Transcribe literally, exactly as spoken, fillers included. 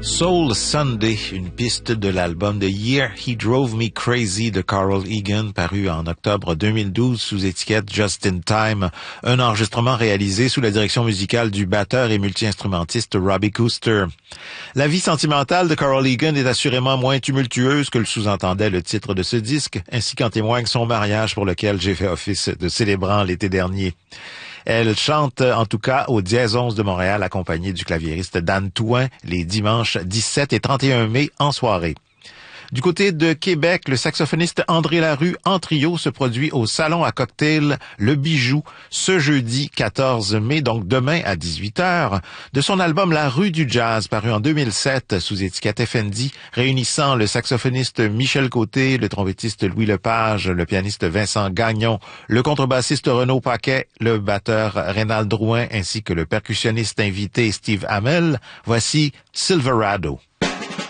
Soul Sunday, une piste de l'album The Year He Drove Me Crazy de Carl Egan, paru en octobre deux mille douze sous étiquette Just in Time, un enregistrement réalisé sous la direction musicale du batteur et multi-instrumentiste Robbie Kuster. La vie sentimentale de Carl Egan est assurément moins tumultueuse que le sous-entendait le titre de ce disque, ainsi qu'en témoigne son mariage pour lequel j'ai fait office de célébrant l'été dernier. Elle chante en tout cas au Dièse onze de Montréal accompagnée du claviériste Dan Touin les dimanches dix-sept et trente et un mai en soirée. Du côté de Québec, le saxophoniste André Larue en trio se produit au Salon à cocktail Le Bijou ce jeudi quatorze mai, donc demain à dix-huit heures, de son album La Rue du Jazz, paru en deux mille sept sous étiquette F N D, réunissant le saxophoniste Michel Côté, le trompettiste Louis Lepage, le pianiste Vincent Gagnon, le contrebassiste Renaud Paquet, le batteur Rénal Drouin ainsi que le percussionniste invité Steve Hamel. Voici Silverado.